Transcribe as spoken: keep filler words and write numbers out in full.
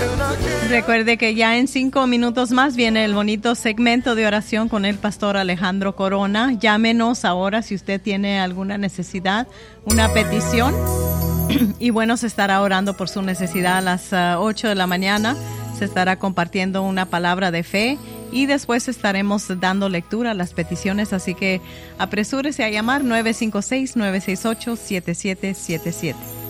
Recuerde que ya en cinco minutos más viene el bonito segmento de oración con el pastor Alejandro Corona. Llámenos ahora si usted tiene alguna necesidad, una petición. Y bueno, se estará orando por su necesidad a las uh, ocho de la mañana. Se estará compartiendo una palabra de fe y después estaremos dando lectura a las peticiones. Así que apresúrese a llamar nueve cinco seis, nueve seis ocho, siete siete siete siete.